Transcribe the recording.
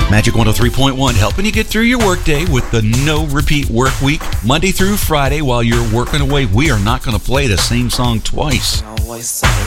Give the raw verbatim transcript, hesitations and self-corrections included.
Magic one oh three point one, helping you get through your workday with the no repeat work week. Monday through Friday while you're working away, we are not going to play the same song twice. Always say